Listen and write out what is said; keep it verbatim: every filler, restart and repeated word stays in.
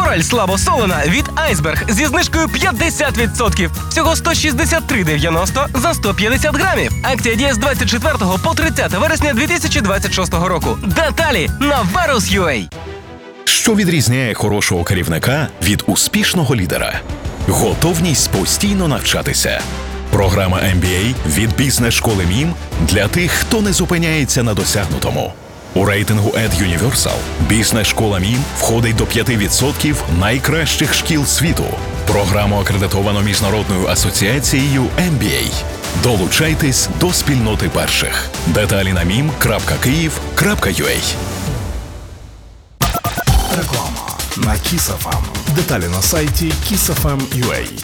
Форель слабосолена від Iceberg зі знижкою п'ятдесят відсотків. Всього сто шістдесят три дев'яносто за сто п'ятдесят грамів. Акція діє з двадцять четвертого по тридцяте вересня дві тисячі двадцять шостого року. Деталі на Varus точка ю а. Що відрізняє хорошого керівника від успішного лідера? Готовність постійно навчатися. Програма ем бі ей від бізнес-школи МІМ для тих, хто не зупиняється на досягнутому. У рейтингу EdUniversal бізнес-школа МІМ входить до п'ять відсотків найкращих шкіл світу. Програму акредитовано Міжнародною асоціацією ем бі ей. Долучайтесь до спільноти перших. Деталі на мім крапка київ крапка ю а. Реклама на Kiss еф ем. Деталі на сайті kiss еф ем точка ю а.